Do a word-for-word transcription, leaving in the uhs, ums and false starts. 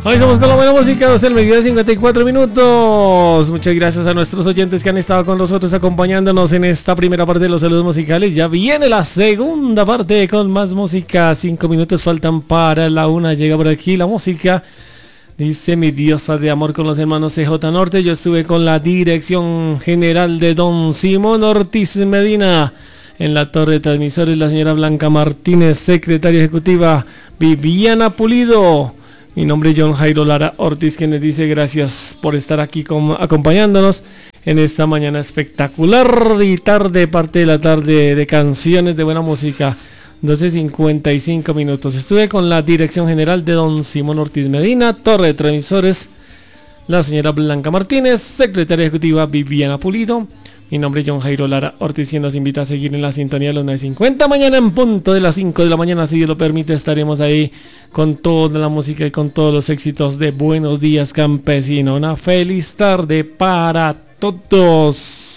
Hoy somos con la buena música, dos del mediodía, cincuenta y cuatro minutos. Muchas gracias a nuestros oyentes que han estado con nosotros acompañándonos en esta primera parte de los saludos musicales. Ya viene la segunda parte con más música. Cinco minutos faltan para la una. Llega por aquí la música. Dice Mi Diosa de Amor con los hermanos C J Norte. Yo estuve con la dirección general de don Simón Ortiz Medina. En la torre de transmisores la señora Blanca Martínez, secretaria ejecutiva Viviana Pulido. Mi nombre es John Jairo Lara Ortiz, quien les dice gracias por estar aquí con, acompañándonos en esta mañana espectacular y tarde, parte de la tarde de canciones de buena música, doce cincuenta y cinco minutos. Estuve con la dirección general de don Simón Ortiz Medina, torre de transmisores, la señora Blanca Martínez, secretaria ejecutiva Viviana Pulido. Mi nombre es John Jairo Lara Ortiz y nos invita a seguir en la sintonía de los nueve cincuenta. Mañana en punto de las cinco de la mañana, si Dios lo permite, estaremos ahí con toda la música y con todos los éxitos de Buenos Días Campesino. Una feliz tarde para todos.